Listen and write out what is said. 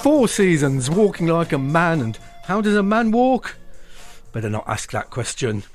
4 seasons, walking like a man. And how does a man walk? Better not ask that question.